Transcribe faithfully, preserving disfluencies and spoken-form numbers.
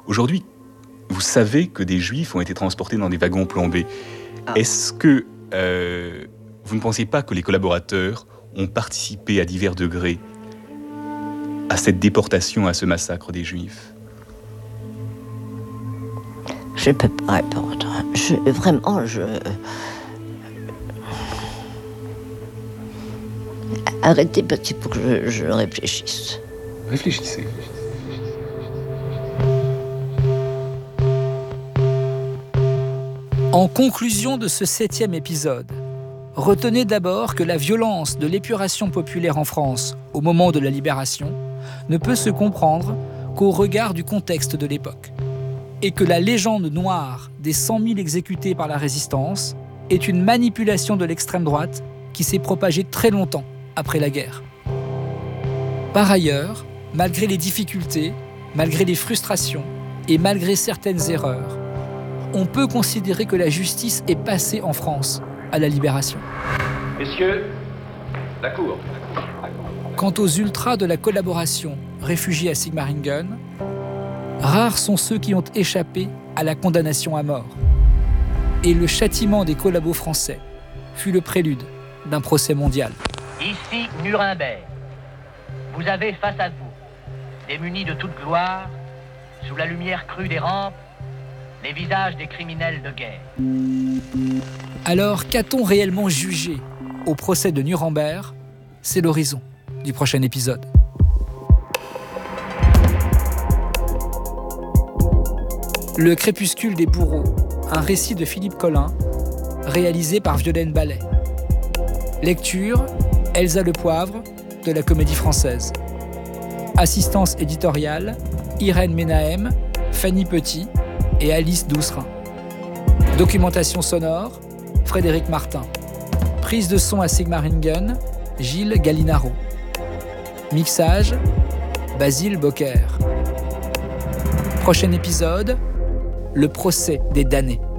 Aujourd'hui, vous savez que des Juifs ont été transportés dans des wagons plombés. Ah. Est-ce que euh, vous ne pensez pas que les collaborateurs ont participé à divers degrés à cette déportation, à ce massacre des Juifs? Je ne peux pas répondre. Je, vraiment, je... Arrêtez parce qu'il faut que je, je réfléchisse. Réfléchissez. En conclusion de ce septième épisode, retenez d'abord que la violence de l'épuration populaire en France au moment de la libération ne peut se comprendre qu'au regard du contexte de l'époque, et que la légende noire des cent mille exécutés par la résistance est une manipulation de l'extrême droite qui s'est propagée très longtemps après la guerre. Par ailleurs, malgré les difficultés, malgré les frustrations et malgré certaines erreurs, on peut considérer que la justice est passée en France à la libération. Messieurs, la cour. Quant aux ultras de la collaboration réfugiés à Sigmaringen, rares sont ceux qui ont échappé à la condamnation à mort. Et le châtiment des collabos français fut le prélude d'un procès mondial. Ici Nuremberg. Vous avez face à vous, démunis de toute gloire, sous la lumière crue des rampes, les visages des criminels de guerre. Alors, qu'a-t-on réellement jugé au procès de Nuremberg? C'est l'horizon du prochain épisode. Le crépuscule des bourreaux, un récit de Philippe Collin, réalisé par Violaine Ballet. Lecture, Elsa Lepoivre, de la Comédie Française. Assistance éditoriale, Irène Ménahem, Fanny Petit et Alice Doucerin. Documentation sonore, Frédéric Martin. Prise de son à Sigmaringen, Gilles Gallinaro. Mixage, Basile Bocquer. Prochain épisode, le procès des damnés.